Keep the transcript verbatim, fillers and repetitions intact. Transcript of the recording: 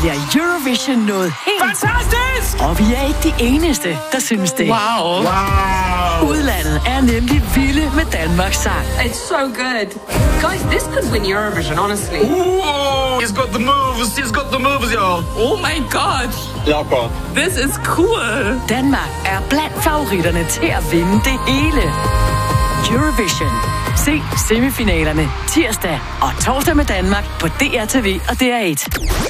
bliver Eurovision noget helt... Fantastisk! Og vi er ikke de eneste, der synes det. Wow. Wow. Udlandet er nemlig vilde med Danmarks sang. It's so good. Guys, this could win Eurovision, honestly. Ooh, he's got the moves. He's got the moves, y'all. Oh my god. Locker. This is cool. Danmark er blandt favoritterne til at vinde det hele. Eurovision. Se semifinalerne tirsdag og torsdag med Danmark på D R T V og D R et.